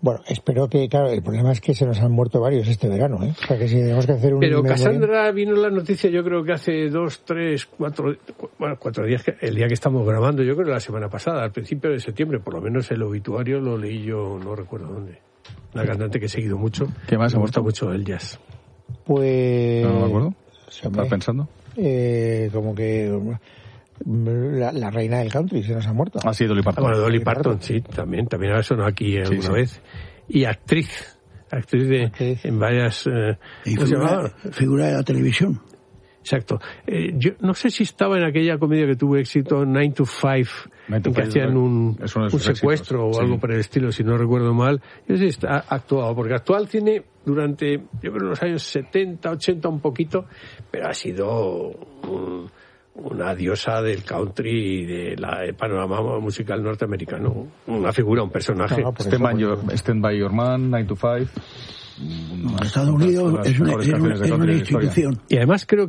Bueno, espero que, claro, el problema es que se nos han muerto varios este verano, ¿eh? O sea, que si tenemos que hacer un... Pero Cassandra vino la noticia, yo creo que hace 2, 3, 4 días, el día que estamos grabando, yo creo que la semana pasada, al principio de septiembre, por lo menos el obituario lo leí yo, no recuerdo dónde. Una cantante que he seguido mucho. ¿Qué más? Me gusta mucho el jazz. Pues... No me acuerdo. Sí, ¿Estás pensando? Como que... La reina del country se nos ha muerto. Ah, sí, Dolly Parton. Bueno, Dolly Parton, sí, también ha sonado aquí alguna vez. Y actriz en varias... y figura de la televisión. Exacto. Yo no sé si estaba en aquella comedia que tuvo éxito, 9 to 5, en que hacían un secuestro o algo por el estilo, si no recuerdo mal. Yo sé si ha actuado, porque actuó al cine durante, yo creo, los años 70, 80 un poquito, pero ha sido una diosa del country y del panorama musical norteamericano. Una figura, un personaje. Stand by Your Man, 9 to 5. Estados Unidos es una institución. Y además creo